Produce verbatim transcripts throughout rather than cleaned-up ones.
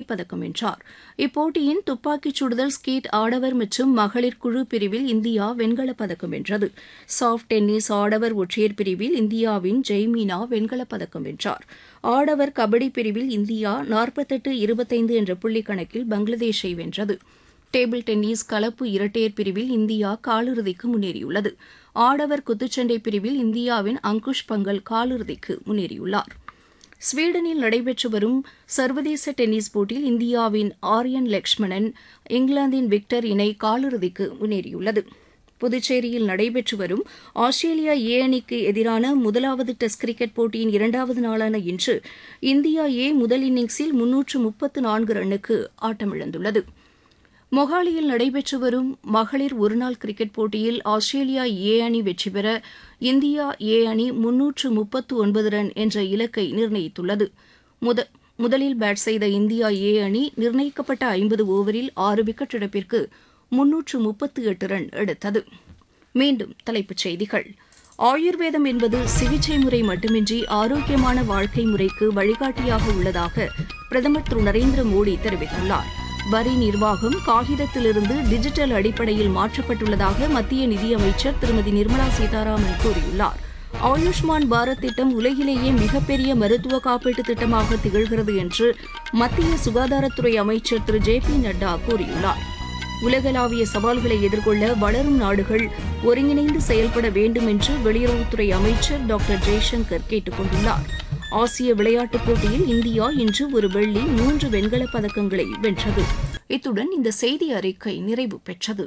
வெள்ளிப் பதக்கம் வென்றார். இப்போட்டியின் துப்பாக்கிச் சுடுதல் ஸ்கீட் ஆடவர் மற்றும் மகளிர் குழு பிரிவில் இந்தியா வெண்கலப் பதக்கம் வென்றது. சாஃப்ட் டென்னிஸ் ஆடவர் ஒற்றையர் பிரிவில் இந்தியாவின் ஜெய்மீனா வெண்கலப் பதக்கம் வென்றார். ஆடவர் கபடி பிரிவில் இந்தியா நாற்பத்தெட்டு இருபத்தைந்து என்ற புள்ளிக் கணக்கில் பங்களாதேஷை வென்றது. டேபிள் டென்னிஸ் கலப்பு இரட்டையர் பிரிவில் இந்தியா காலிறுதிக்கு முன்னேறியுள்ளது. ஆடவர் குத்துச்சண்டை பிரிவில் இந்தியாவின் அங்குஷ் பங்கல் காலிறுதிக்கு முன்னேறியுள்ளார். ஸ்வீடனில் நடைபெற்று வரும் சர்வதேச டென்னிஸ் போட்டியில் இந்தியாவின் ஆரியன் லக்ஷ்மணன் இங்கிலாந்தின் விக்டர் இணை காலிறுதிக்கு முன்னேறியுள்ளது. புதுச்சேரியில் நடைபெற்று வரும் ஆஸ்திரேலியா ஏ அணிக்கு எதிரான முதலாவது டெஸ்ட் கிரிக்கெட் போட்டியின் இரண்டாவது நாளான இன்று இந்தியா ஏ முதல் இன்னிங்ஸில் முன்னூற்று முப்பத்து நான்கு ரன்னுக்கு ஆட்டமிழந்துள்ளது. மொஹாலியில் நடைபெற்று வரும் மகளிர் ஒருநாள் கிரிக்கெட் போட்டியில் ஆஸ்திரேலியா ஏ அணி வெற்றி பெற இந்தியா ஏ அணி முன்னூற்று முப்பத்து ஒன்பது ரன் என்ற இலக்கை நிர்ணயித்துள்ளது. முத முதலில் பேட் செய்த இந்தியா ஏ அணி நிர்ணயிக்கப்பட்ட ஐம்பது ஓவரில் ஆறு விக்கெட் இழப்பிற்கு முன்னூற்று முப்பத்து எட்டு ரன் எடுத்தது. மீண்டும் தலைப்புச் செய்திகள். ஆயுர்வேதம் என்பது சிகிச்சை முறை மட்டுமின்றி ஆரோக்கியமான வாழ்க்கை முறைக்கு வழிகாட்டியாக உள்ளதாக பிரதமர் திரு நரேந்திர மோடி தெரிவித்துள்ளார். வரி நிர்வாகம் காகிதத்திலிருந்து டிஜிட்டல் அடிப்படையில் மாற்றப்பட்டுள்ளதாக மத்திய நிதியமைச்சர் திருமதி நிர்மலா சீதாராமன் கூறியுள்ளார். ஆயுஷ்மான் பாரத் திட்டம் உலகிலேயே மிகப்பெரிய மருத்துவ காப்பீட்டு திட்டமாக திகழ்கிறது என்று மத்திய சுகாதாரத்துறை அமைச்சர் திரு ஜே பி நட்டா கூறியுள்ளார். உலகளாவிய சவால்களை எதிர்கொள்ள வளரும் நாடுகள் ஒருங்கிணைந்து செயல்பட வேண்டும் என்று வெளியுறவுத்துறை அமைச்சர் டாக்டர் ஜெய்சங்கர் கேட்டுக் கொண்டுள்ளார். ஆசிய விளையாட்டுப் போட்டியில் இந்தியா இன்று ஒரு வெள்ளி மூன்று வெண்கலப் பதக்கங்களை வென்றது. இத்துடன் இந்த செய்தி அறிக்கை நிறைவு பெற்றது.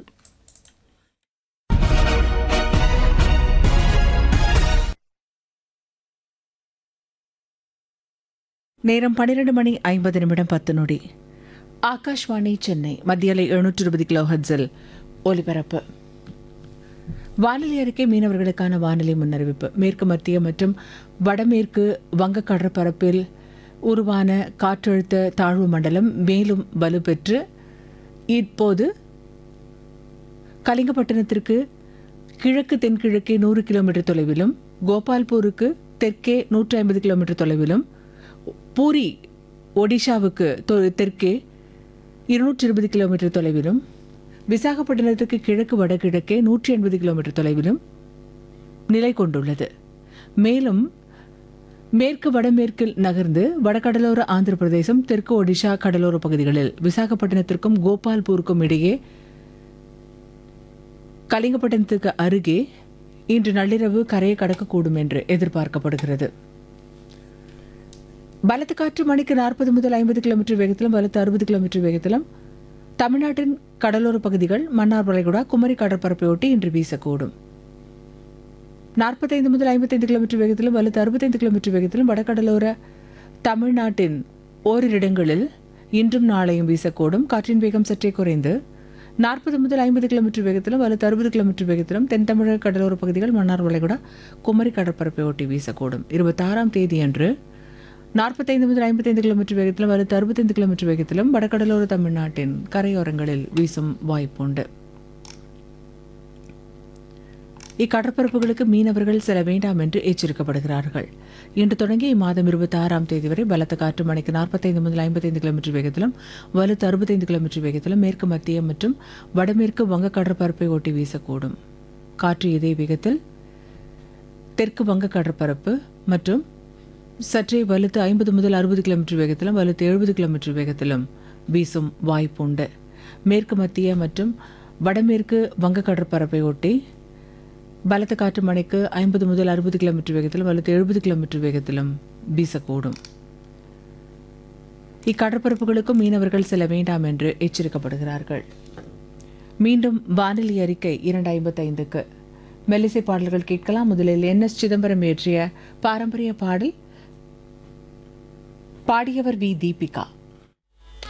நேரம் பன்னிரண்டு மணி ஐம்பது நிமிடம் பத்து நொடி. ஆகாஷ்வாணி சென்னை மத்தியலை எழுநூற்று இருபது கிலோ ஹெர்ட்ஸில் ஒலிபரப்பு. வானிலை அறிக்கை. மீனவர்களுக்கான வானிலை முன்னறிவிப்பு. மேற்கு மத்திய மற்றும் வடமேற்கு வங்க கடற்பரப்பில் உருவான காற்றழுத்த தாழ்வு மண்டலம் மேலும் வலுப்பெற்று இப்போது கலிங்கப்பட்டினத்திற்கு கிழக்கு தென்கிழக்கே நூறு கிலோமீட்டர் தொலைவிலும், கோபால்பூருக்கு தெற்கே நூற்றி ஐம்பது கிலோமீட்டர் தொலைவிலும், பூரி ஒடிஷாவுக்கு தெற்கே இருநூற்றி இருபது கிலோமீட்டர் தொலைவிலும், விசாகப்பட்டினத்துக்கு கிழக்கு வடகிழக்கே நூற்றி எண்பது கிலோமீட்டர் தொலைவிலும் நிலை கொண்டுள்ளது. மேலும் மேற்கு வடமேற்கில் நகர்ந்து வடகடலோர ஆந்திர பிரதேசம், தெற்கு ஒடிஷா கடலோர பகுதிகளில் விசாகப்பட்டினத்திற்கும் கோபால்பூருக்கும் இடையே கலிங்கப்பட்டினத்துக்கு அருகே இன்று நள்ளிரவு கரையை கடக்கக்கூடும் என்று எதிர்பார்க்கப்படுகிறது. பலத்த காற்று மணிக்கு நாற்பது முதல் ஐம்பது கிலோமீட்டர் வேகத்திலும் பலத்த அறுபது கிலோமீட்டர் வேகத்திலும் தமிழ்நாட்டின் கடலோர பகுதிகள், மன்னார் வளைகுடா, குமரி கடற்பரப்பையொட்டி இன்று வீசக்கூடும். நாற்பத்தைந்து முதல் ஐம்பத்தைந்து கிலோமீட்டர் வேகத்திலும் வலுத்து அறுபத்தைந்து கிலோமீட்டர் வேகத்திலும் வடகடலோர தமிழ்நாட்டின் ஓரிரு இடங்களில் இன்றும் நாளையும் வீசக்கூடும். காற்றின் வேகம் சற்றே குறைந்து நாற்பது முதல் ஐம்பது கிலோமீட்டர் வேகத்திலும் வலுத்து அறுபது கிலோமீட்டர் வேகத்திலும் தென் தமிழக கடலோர பகுதிகள், மன்னார் வளைகுடா, குமரி கடற்பரப்பையொட்டி வீசக்கூடும். இருபத்தி ஆறாம் தேதி அன்று நாற்பத்தைந்து முதல் ஐம்பத்தைந்து கிலோமீட்டர் வேகத்திலும் வலுத்து அறுபத்தைந்து கிலோமீட்டர் வேகத்திலும் வடகடலோர தமிழ்நாட்டின் கரையோரங்களில் வீசும் வாய்ப்புண்டு. இக்கடற்பரப்புகளுக்கு மீனவர்கள் செல்ல வேண்டாம் என்று எச்சரிக்கப்படுகிறார்கள். இன்று தொடங்கி இம்மாதம் இருபத்தி ஆறாம் தேதி வரை பலத்த காற்று மணிக்கு நாற்பத்தைந்து முதல் ஐம்பத்தைந்து கிலோமீட்டர் வேகத்திலும் வலுத்து அறுபத்தைந்து கிலோமீட்டர் வேகத்திலும் மேற்கு மத்திய மற்றும் வடமேற்கு வங்க கடற்பரப்பை ஒட்டி வீசக்கூடும். காற்று இதே வேகத்தில் தெற்கு வங்க கடற்பரப்பு மற்றும் சற்றே வலுத்து ஐம்பது முதல் அறுபது கிலோமீட்டர் வேகத்திலும் வலுத்து எழுபது கிலோமீட்டர் வேகத்திலும் வீசும் வாய்ப்புண்டு. மேற்கு மத்திய மற்றும் வடமேற்கு வங்க கடற்பரப்பை ஒட்டி பலத்த காற்று மணிக்கு ஐம்பது முதல் அறுபது கிலோமீட்டர் வேகத்திலும் வலுத்து எழுபது கிலோமீட்டர் வேகத்திலும் வீசக்கூடும். இக்கடற்பரப்புகளுக்கும் மீனவர்கள் செல்ல வேண்டாம் என்று எச்சரிக்கப்படுகிறார்கள். மீண்டும் வானிலை அறிக்கை இரண்டு ஐம்பத்தி ஐந்துக்கு மெல்லிசை பாடல்கள் கேட்கலாம். முதலில் என் எஸ் சிதம்பரம் இயற்றிய பாரம்பரிய பாடல், பாடியவர் வி தீபிகா.